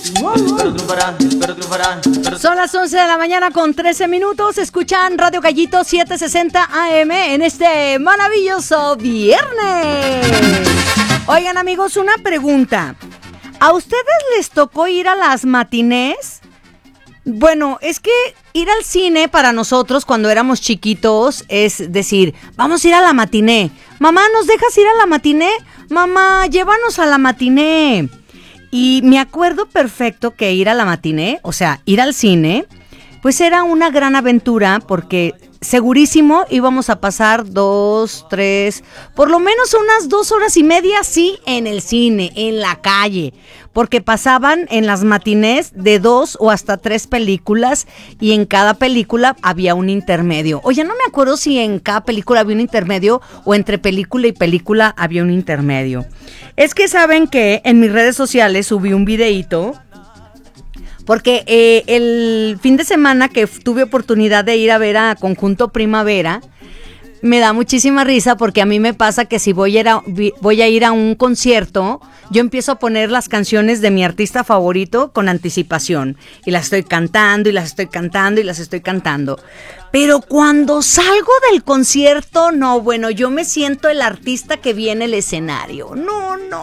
Son las 11 de la mañana con 13 minutos. Escuchan Radio Gallito 760 AM en este maravilloso viernes. Oigan, amigos, una pregunta. ¿A ustedes les tocó ir a las matinés? Bueno, es que ir al cine para nosotros cuando éramos chiquitos es decir, vamos a ir a la matiné. Mamá, ¿nos dejas ir a la matiné? Mamá, llévanos a la matiné. Y me acuerdo perfecto que ir a la matiné, o sea, ir al cine, pues era una gran aventura porque segurísimo íbamos a pasar 2, 3, por lo menos unas 2 horas y media, sí, en el cine, en la calle, porque pasaban en las matinés de 2 o hasta 3 películas y en cada película había un intermedio. Oye, no me acuerdo si en cada película había un intermedio o entre película y película había un intermedio. Es que saben que en mis redes sociales subí un videíto porque el fin de semana que tuve oportunidad de ir a ver a Conjunto Primavera, me da muchísima risa porque a mí me pasa que si voy a ir a un concierto, yo empiezo a poner las canciones de mi artista favorito con anticipación. Y las estoy cantando, y las estoy cantando, y las estoy cantando. Pero cuando salgo del concierto, no, bueno, yo me siento el artista que viene al escenario. No.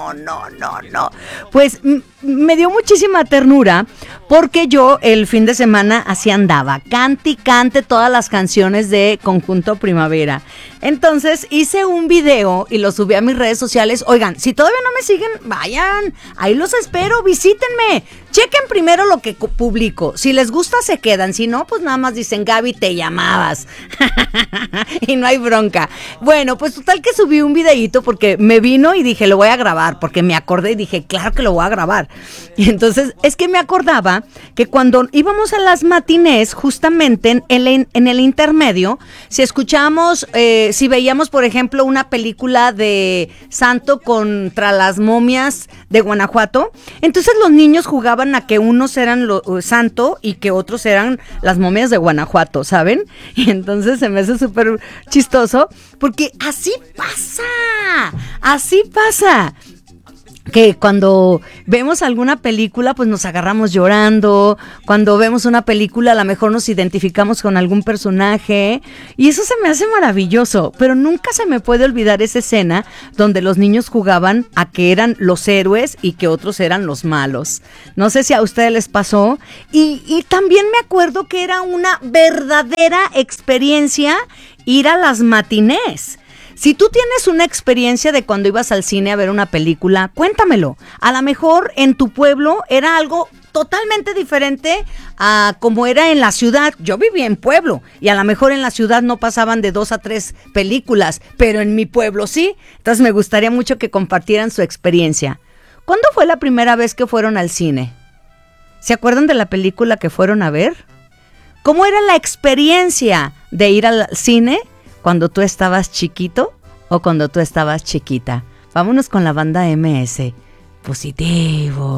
Pues me dio muchísima ternura porque yo el fin de semana así andaba, cante y cante todas las canciones de Conjunto Primavera. Entonces hice un video y lo subí a mis redes sociales. Oigan, si todavía no me siguen, vayan, ahí los espero, visítenme. Chequen primero lo que publico. Si les gusta, se quedan. Si no, pues nada más dicen, Gaby, te llamabas. Y no hay bronca. Bueno, pues total que subí un videíto porque me vino y dije, lo voy a grabar. Porque me acordé y dije, claro que lo voy a grabar. Y entonces, es que me acordaba que cuando íbamos a las matinés, justamente en el intermedio, si escuchábamos, si veíamos, por ejemplo, una película de Santo contra las momias de Guanajuato, entonces los niños jugaban a que unos eran Santo y que otros eran las momias de Guanajuato, ¿saben? Y entonces se me hace súper chistoso porque así pasa. Que cuando vemos alguna película, pues nos agarramos llorando. Cuando vemos una película, a lo mejor nos identificamos con algún personaje. Y eso se me hace maravilloso. Pero nunca se me puede olvidar esa escena donde los niños jugaban a que eran los héroes y que otros eran los malos. No sé si a ustedes les pasó. Y también me acuerdo que era una verdadera experiencia ir a las matinés. Si tú tienes una experiencia de cuando ibas al cine a ver una película, cuéntamelo. A lo mejor en tu pueblo era algo totalmente diferente a como era en la ciudad. Yo vivía en pueblo y a lo mejor en la ciudad no pasaban de 2 a 3 películas, pero en mi pueblo sí. Entonces me gustaría mucho que compartieran su experiencia. ¿Cuándo fue la primera vez que fueron al cine? ¿Se acuerdan de la película que fueron a ver? ¿Cómo era la experiencia de ir al cine cuando tú estabas chiquito o cuando tú estabas chiquita? Vámonos con la banda MS. Positivo.